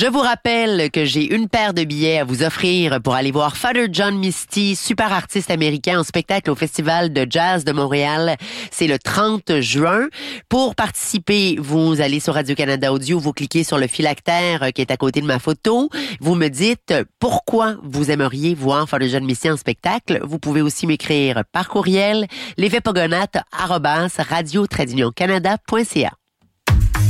Je vous rappelle que j'ai une paire de billets à vous offrir pour aller voir Father John Misty, super artiste américain en spectacle au Festival de Jazz de Montréal. C'est le 30 juin. Pour participer, vous allez sur Radio-Canada Audio, vous cliquez sur le phylactère qui est à côté de ma photo. Vous me dites pourquoi vous aimeriez voir Father John Misty en spectacle. Vous pouvez aussi m'écrire par courriel, lesfaitspogonates@radio-canada.ca.